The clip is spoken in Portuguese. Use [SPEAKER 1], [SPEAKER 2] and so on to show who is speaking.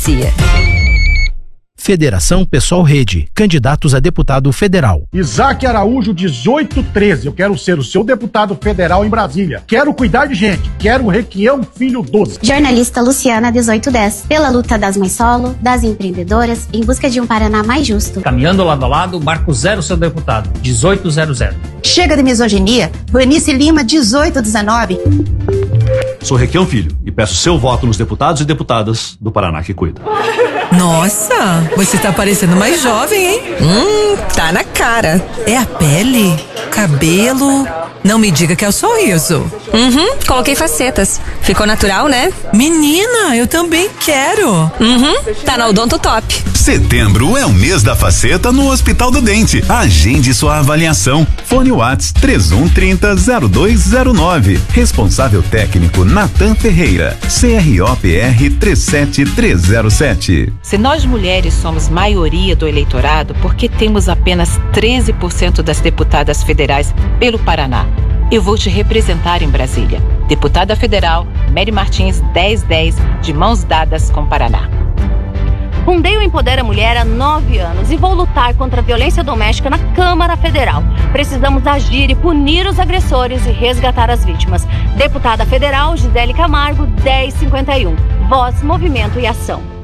[SPEAKER 1] democracia.
[SPEAKER 2] Federação Pessoal Rede, candidatos a deputado federal.
[SPEAKER 3] Isaac Araújo, 1813. Eu quero ser o seu deputado federal em Brasília. Quero cuidar de gente. Quero o Requião Filho 12.
[SPEAKER 4] Jornalista Luciana, 1810. Pela luta das mães solo, das empreendedoras, em busca de um Paraná mais justo.
[SPEAKER 5] Caminhando lado a lado, Marco Zero, seu deputado, 1800.
[SPEAKER 6] Chega de misoginia. Vanice Lima, 1819.
[SPEAKER 7] Sou Requião Filho e peço seu voto nos deputados e deputadas do Paraná que cuida.
[SPEAKER 1] Nossa, você tá parecendo mais jovem, hein? Tá na cara. É a pele? Cabelo? Não me diga que é o sorriso.
[SPEAKER 8] Coloquei facetas. Ficou natural, né?
[SPEAKER 1] Menina, eu também quero.
[SPEAKER 8] Tá na Odonto Top.
[SPEAKER 9] Setembro é o mês da faceta no Hospital do Dente. Agende sua avaliação. Fone Whats 3130-0209. Responsável técnico Natan Ferreira. CROPR 37307.
[SPEAKER 10] Se nós mulheres somos maioria do eleitorado, por que temos apenas 13% das deputadas federais pelo Paraná? Eu vou te representar em Brasília. Deputada Federal, Mary Martins 1010, de mãos dadas com Paraná.
[SPEAKER 11] Fundei o Empodera Mulher há 9 anos e vou lutar contra a violência doméstica na Câmara Federal. Precisamos agir e punir os agressores e resgatar as vítimas. Deputada Federal Gisele Camargo, 1051. Voz, movimento e ação.